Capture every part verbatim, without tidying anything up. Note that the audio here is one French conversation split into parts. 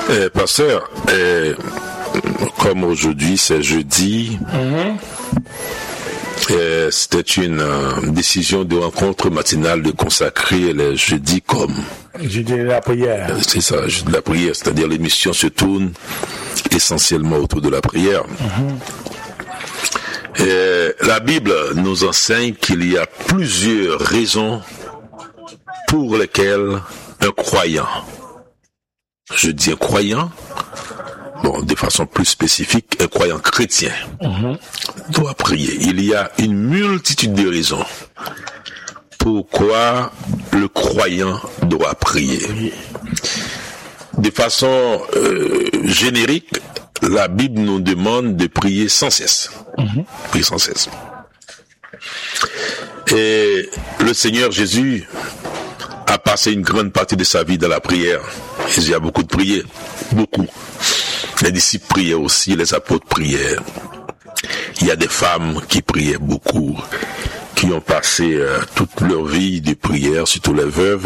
Eh, pasteur, eh, comme aujourd'hui c'est jeudi, mm-hmm. eh, c'était une euh, décision de rencontre matinale de consacrer les jeudis comme jeudi de la prière. C'est ça, jeudi de la prière, c'est-à-dire l'émission se tourne essentiellement autour de la prière. Mm-hmm. Et la Bible nous enseigne qu'il y a plusieurs raisons pour lesquelles un croyant, je dis un croyant, bon, de façon plus spécifique, un croyant chrétien mm-hmm. doit prier. Il y a une multitude de raisons pourquoi le croyant doit prier. De façon euh, générique, la Bible nous demande de prier sans cesse. Mm-hmm. Prier sans cesse. Et le Seigneur Jésus a passé une grande partie de sa vie dans la prière. Il y a beaucoup de prières. Beaucoup. Les disciples priaient aussi, les apôtres priaient. Il y a des femmes qui priaient beaucoup, qui ont passé euh, toute leur vie de prière, surtout les veuves.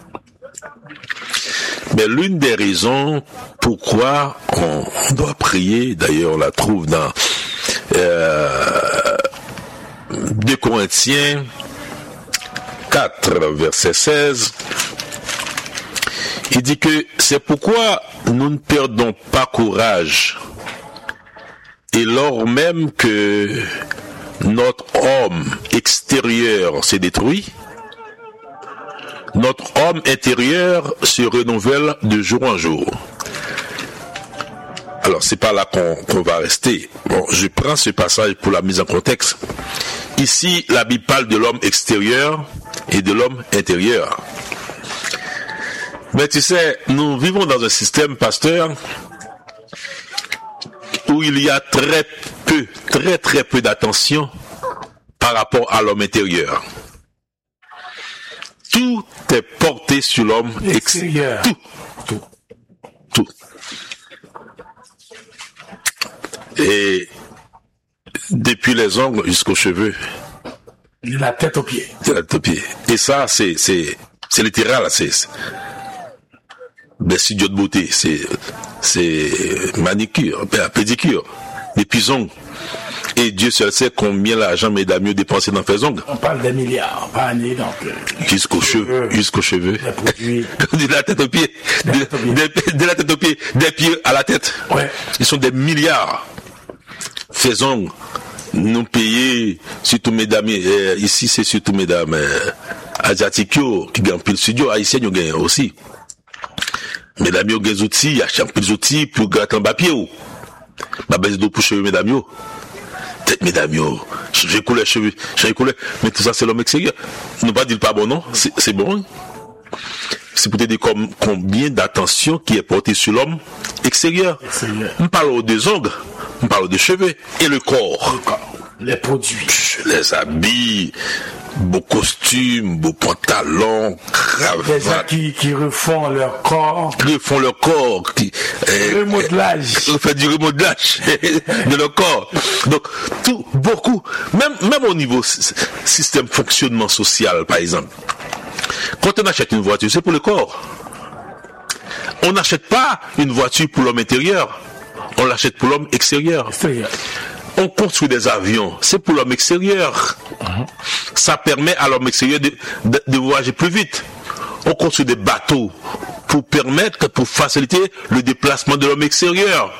Mais l'une des raisons pourquoi on doit prier, d'ailleurs on la trouve dans euh, deux Corinthiens quatre, verset seize, il dit que c'est pourquoi nous ne perdons pas courage, et lors même que notre homme extérieur s'est détruit, notre homme intérieur se renouvelle de jour en jour. Alors, c'est pas là qu'on, qu'on va rester. Bon, je prends ce passage pour la mise en contexte. Ici, la Bible parle de l'homme extérieur et de l'homme intérieur. Mais tu sais, nous vivons dans un système, pasteur, où il y a très peu, très très peu d'attention par rapport à l'homme intérieur. Tout est porté sur l'homme extérieur. Tout. Tout. Tout. Et depuis les ongles jusqu'aux cheveux. De la tête aux pieds. De la tête aux pieds. Et ça, c'est, c'est, c'est littéral, c'est, c'est des studios de beauté, c'est, c'est manicure, pédicure, des ongles. Et Dieu seul sait combien l'argent mesdames mieux dépensé dans les ongles. On parle des milliards par année, donc. Euh, jusqu'aux cheveux, jusqu'aux cheveux. De la tête aux pieds. De, de, de la tête aux pieds. Des pieds à la tête. Ouais. Ils sont des milliards. Ces ongles, nous payés, surtout mesdames, euh, ici c'est surtout mesdames, euh, asiatiques, qui gagnent plus le studio, haïtiens, ils gagnent aussi. Mesdames, ils ont des outils, ils achètent plus d'outils pour gratter un papier, ou. Ma baisse d'eau pour cheveux, mesdames, yo. Tête, mesdames, yo. J'ai coulé les cheveux, j'ai coulé. Mais tout ça, c'est l'homme extérieur. Ne pas dire pas bon, non? C'est, c'est bon. C'est pour te dire comme, combien d'attention qui est portée sur l'homme extérieur. extérieur. On parle des ongles, on parle des cheveux et le corps. Le corps. Les produits. Les habits, beaux costumes, beaux pantalons, cravates. Les gens qui, qui refont leur corps. Qui refont leur corps. Qui, euh, remodelage. On fait du remodelage de leur corps. Donc, tout, beaucoup, même, même au niveau système fonctionnement social, par exemple. Quand on achète une voiture, c'est pour le corps. On n'achète pas une voiture pour l'homme intérieur. On l'achète pour l'homme extérieur. extérieur. On construit des avions, c'est pour l'homme extérieur. Mm-hmm. Ça permet à l'homme extérieur de, de, de voyager plus vite. On construit des bateaux pour permettre, pour faciliter le déplacement de l'homme extérieur.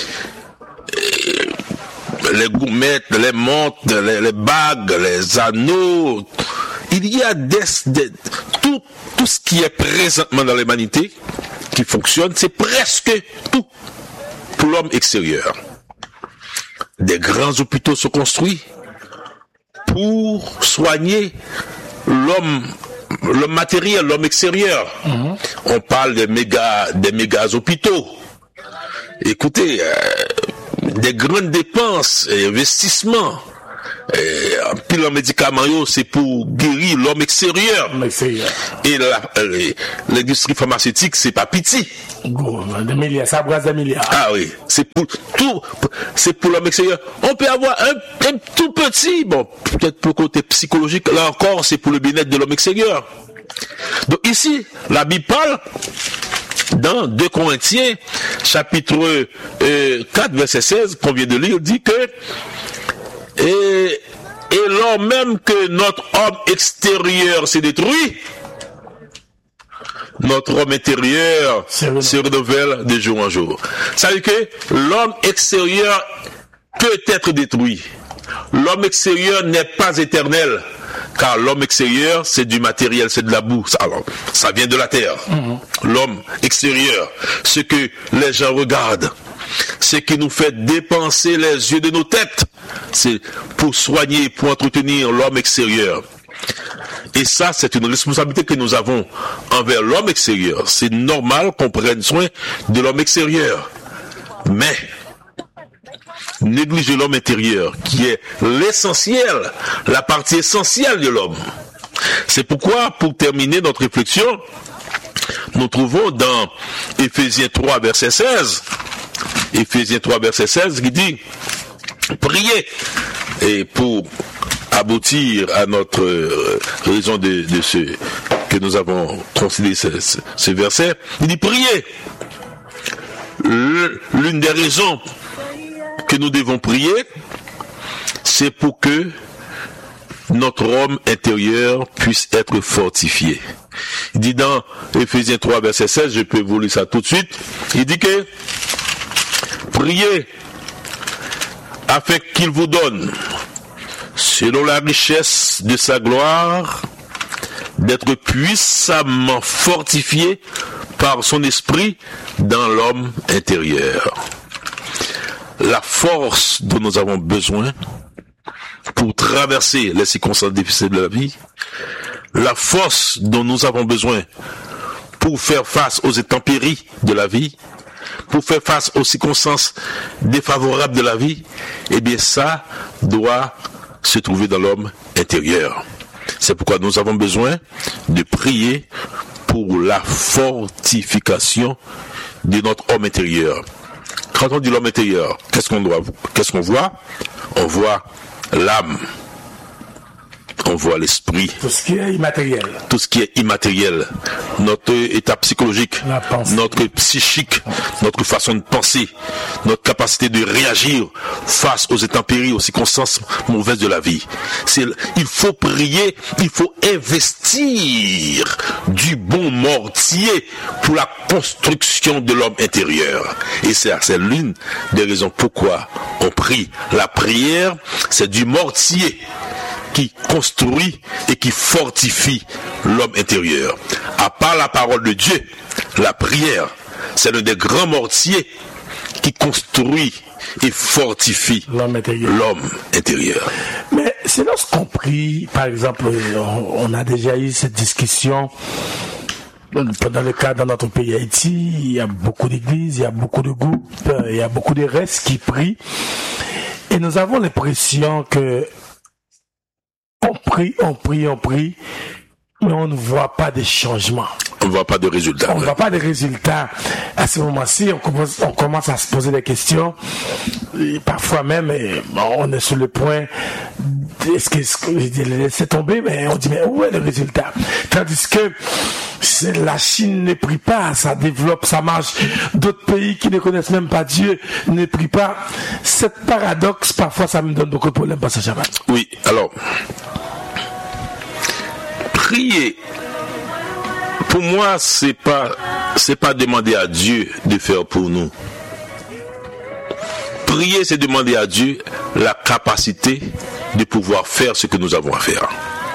Et les gourmettes, les montres, les, les bagues, les anneaux. Il y a des, des tout, tout ce qui est présentement dans l'humanité qui fonctionne, c'est presque tout pour l'homme extérieur. Des grands hôpitaux sont construits pour soigner l'homme, le matériel, l'homme extérieur. Mmh. On parle des méga, des méga hôpitaux. Écoutez, euh, des grandes dépenses et investissements. Et un pile en médicaments, c'est pour guérir l'homme extérieur. L'homme extérieur. Et la, euh, l'industrie pharmaceutique, c'est pas petit. Gros, des milliards, ça brasse des milliards. Ah oui, c'est pour tout, c'est pour l'homme extérieur. On peut avoir un, un tout petit, bon, peut-être pour le côté psychologique, là encore, c'est pour le bien-être de l'homme extérieur. Donc ici, la Bible parle dans deux Corinthiens, chapitre euh, quatre, verset seize, qu'on vient de lire, dit que et, et lors même que notre homme extérieur s'est détruit, notre homme intérieur se renouvelle de jour en jour. Ça veut dire que l'homme extérieur peut être détruit. L'homme extérieur n'est pas éternel, car l'homme extérieur, c'est du matériel, c'est de la boue. Alors, ça vient de la terre. Mm-hmm. L'homme extérieur, ce que les gens regardent, ce qui nous fait dépenser les yeux de nos têtes, c'est pour soigner, pour entretenir l'homme extérieur. Et ça, c'est une responsabilité que nous avons envers l'homme extérieur. C'est normal qu'on prenne soin de l'homme extérieur. Mais négliger l'homme intérieur, qui est l'essentiel, la partie essentielle de l'homme. C'est pourquoi, pour terminer notre réflexion, nous trouvons dans Éphésiens trois, verset seize, Éphésiens trois, verset seize, qui dit « Priez » et pour aboutir à notre euh, raison de, de ce que nous avons considéré ce, ce, ce verset, il dit « Priez ». L'une des raisons que nous devons prier, c'est pour que notre homme intérieur puisse être fortifié. Il dit dans Éphésiens trois, verset seize, je peux vous lire ça tout de suite, il dit que priez afin qu'il vous donne, selon la richesse de sa gloire, d'être puissamment fortifié par son esprit dans l'homme intérieur. La force dont nous avons besoin pour traverser les circonstances difficiles de la vie, la force dont nous avons besoin pour faire face aux intempéries de la vie, pour faire face aux circonstances défavorables de la vie, eh bien ça doit se trouver dans l'homme intérieur. C'est pourquoi nous avons besoin de prier pour la fortification de notre homme intérieur. Quand on dit l'homme intérieur, qu'est-ce qu'on doit, qu'est-ce qu'on voit? On voit l'âme. On voit l'esprit. Tout ce qui est immatériel. Tout ce qui est immatériel. Notre état psychologique, notre psychique, notre façon de penser, notre capacité de réagir face aux intempéries, aux circonstances mauvaises de la vie. C'est, il faut prier, il faut investir du bon mortier pour la construction de l'homme intérieur. Et c'est, c'est l'une des raisons pourquoi on prie. La prière, c'est du mortier qui construit et qui fortifie l'homme intérieur. À part la parole de Dieu, la prière, c'est l'un des grands mortiers qui construit et fortifie l'homme intérieur. L'homme intérieur. Mais c'est lorsqu'on prie, par exemple, on, on a déjà eu cette discussion pendant le cas dans notre pays Haïti, il y a beaucoup d'églises, il y a beaucoup de groupes, il y a beaucoup de restes qui prient. Et nous avons l'impression que on prie, on prie, on prie, mais on ne voit pas de changement. On ne voit pas de résultats. On ne voit pas de résultats. À ce moment-ci, on commence, on commence à se poser des questions. Et parfois même, on est sur le point, est-ce que, est-ce que je laisser tomber, mais on dit, mais où est le résultat? Tandis que la Chine ne prie pas, ça développe, ça marche. D'autres pays qui ne connaissent même pas Dieu ne prient pas. Cette paradoxe, parfois, ça me donne beaucoup de problèmes, Pasteur Chaban. Oui, alors, prier, pour moi, c'est pas, c'est pas demander à Dieu de faire pour nous. Prier, c'est demander à Dieu la capacité de pouvoir faire ce que nous avons à faire.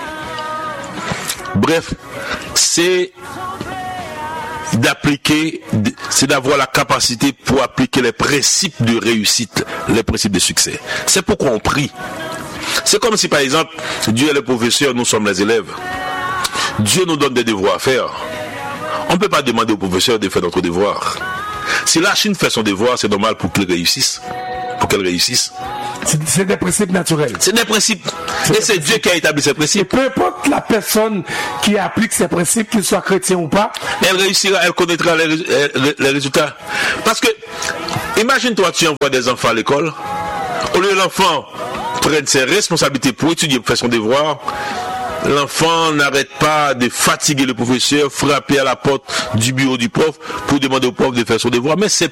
Bref, c'est d'appliquer, c'est d'avoir la capacité pour appliquer les principes de réussite, les principes de succès. C'est pourquoi on prie. C'est comme si, par exemple, Dieu est le professeur, nous sommes les élèves. Dieu nous donne des devoirs à faire. On ne peut pas demander au professeur de faire notre devoir. Si la Chine fait son devoir, c'est normal pour qu'elle réussisse. Pour qu'elle réussisse. C'est, c'est des principes naturels. C'est des principes. C'est Et c'est Dieu qui a établi ces principes. Et peu importe la personne qui applique ces principes, qu'il soit chrétien ou pas, elle réussira, elle connaîtra les, les, les résultats. Parce que, imagine-toi, tu envoies des enfants à l'école. Au lieu de l'enfant prenne ses responsabilités pour étudier, pour faire son devoir, l'enfant n'arrête pas de fatiguer le professeur, frapper à la porte du bureau du prof pour demander au prof de faire son devoir. Mais c'est